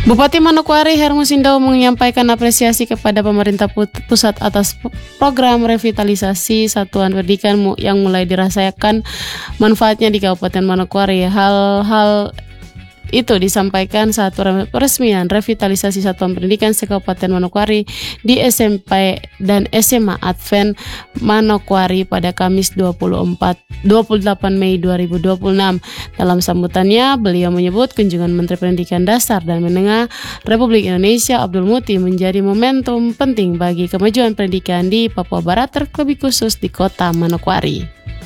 Bupati Manokwari Hermusindau menyampaikan apresiasi kepada pemerintah pusat atas program revitalisasi satuan pendidikan yang mulai dirasakan manfaatnya di Kabupaten Manokwari. Hal-hal itu disampaikan saat peresmian revitalisasi satuan pendidikan se-Kabupaten Manokwari di SMP dan SMA Advent Manokwari pada Kamis 28 Mei 2026. Dalam sambutannya, beliau menyebut kunjungan Menteri Pendidikan Dasar dan Menengah Republik Indonesia Abdul Muti menjadi momentum penting bagi kemajuan pendidikan di Papua Barat, terlebih khusus di Kota Manokwari.